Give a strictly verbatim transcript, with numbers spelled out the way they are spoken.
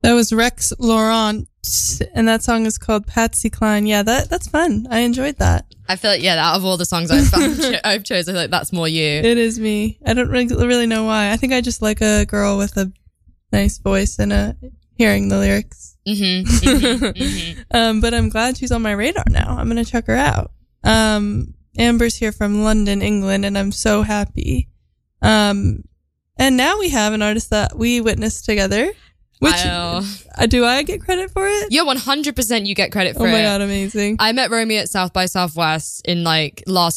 That was Rex Laurent, and that song is called Patsy Cline. Yeah, that that's fun. I enjoyed that. I feel like, yeah, out of all the songs I've found, I've chosen, I feel like that's more you. It is me. I don't really, really know why. I think I just like a girl with a nice voice and a hearing the lyrics. Mm-hmm, mm-hmm, mm-hmm. um, but I'm glad she's on my radar now. I'm going to check her out. Um, Amber's here from London, England, and I'm so happy. Um, and now we have an artist that we witnessed together. Which, uh, do I get credit for it? Yeah, one hundred percent you get credit for it. Oh my God, amazing. I met Romy at South by Southwest in like last